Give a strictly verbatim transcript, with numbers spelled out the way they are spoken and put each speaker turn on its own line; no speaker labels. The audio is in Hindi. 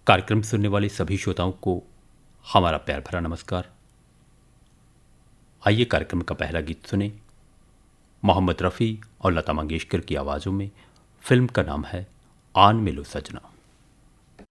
कार्यक्रम सुनने वाले सभी श्रोताओं को हमारा प्यार भरा नमस्कार। आइए कार्यक्रम का पहला गीत सुने। मोहम्मद रफ़ी और लता मंगेशकर की आवाज़ों में। फिल्म का नाम है आन मिलो सजना।